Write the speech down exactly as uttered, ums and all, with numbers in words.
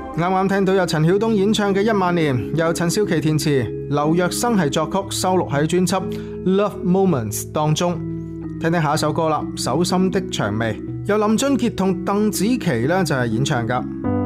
啱啱聽到有陳曉東演唱嘅《一萬年》，由陳少琪填詞，劉若生係作曲，收錄喺專輯《Love Moments》當中。聽聽下一首歌啦，《手心的薔薇》，由林俊傑同鄧紫棋呢就係演唱噶。